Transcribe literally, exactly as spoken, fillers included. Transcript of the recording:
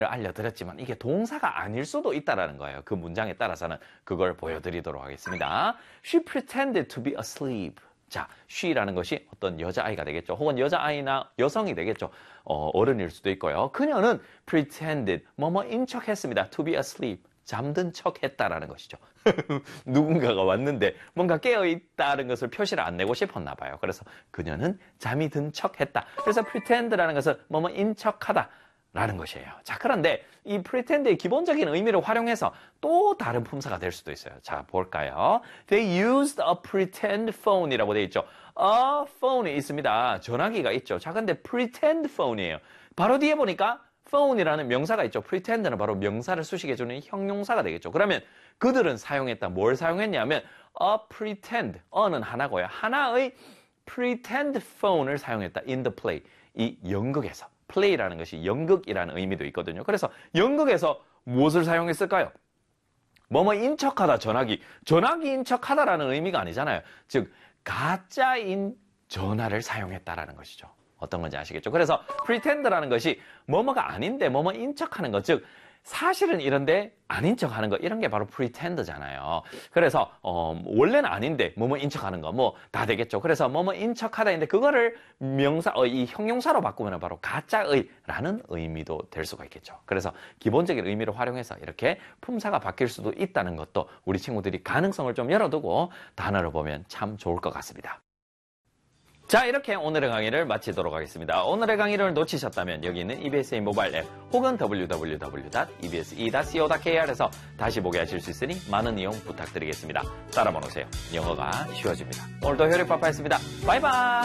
알려드렸지만 이게 동사가 아닐 수도 있다라는 거예요. 그 문장에 따라서는 그걸 보여드리도록 하겠습니다. She pretended to be asleep. 자, she라는 것이 어떤 여자아이가 되겠죠. 혹은 여자아이나 여성이 되겠죠. 어, 어른일 수도 있고요. 그녀는 pretended, 뭐뭐인 척했습니다. to be asleep. 잠든 척 했다라는 것이죠. 누군가가 왔는데 뭔가 깨어있다는 것을 표시를 안 내고 싶었나 봐요. 그래서 그녀는 잠이 든 척 했다. 그래서 pretend라는 것은 뭐뭐인 척하다 라는 것이에요. 자, 그런데 이 pretend의 기본적인 의미를 활용해서 또 다른 품사가 될 수도 있어요. 자, 볼까요? They used a pretend phone이라고 되어 있죠. A phone이 있습니다. 전화기가 있죠. 자, 근데 pretend phone이에요. 바로 뒤에 보니까 phone이라는 명사가 있죠. pretend는 바로 명사를 수식해주는 형용사가 되겠죠. 그러면 그들은 사용했다. 뭘 사용했냐면 a pretend, a는 하나고요. 하나의 pretend phone을 사용했다. in the play, 이 연극에서. play라는 것이 연극이라는 의미도 있거든요. 그래서 연극에서 무엇을 사용했을까요? 뭐뭐인 척하다, 전화기. 전화기인 척하다라는 의미가 아니잖아요. 즉 가짜인 전화를 사용했다라는 것이죠. 어떤 건지 아시겠죠? 그래서 pretend라는 것이 뭐뭐가 아닌데 뭐뭐인 척하는 것, 즉 사실은 이런데 아닌 척하는 거, 이런 게 바로 pretend잖아요. 그래서 어, 원래는 아닌데 뭐뭐인 척하는 거 뭐 다 되겠죠. 그래서 뭐뭐인 척하다인데 그거를 명사, 어, 이 형용사로 바꾸면 바로 가짜의라는 의미도 될 수가 있겠죠. 그래서 기본적인 의미를 활용해서 이렇게 품사가 바뀔 수도 있다는 것도 우리 친구들이 가능성을 좀 열어두고 단어를 보면 참 좋을 것 같습니다. 자, 이렇게 오늘의 강의를 마치도록 하겠습니다. 오늘의 강의를 놓치셨다면 여기 있는 이비에스의 모바일 앱 혹은 더블유 더블유 더블유 닷 이비에스이 닷 씨오 닷 케이알에서 다시 보게 하실 수 있으니 많은 이용 부탁드리겠습니다. 따라만 오세요. 영어가 쉬워집니다. 오늘도 효력파파였습니다. 바이바이.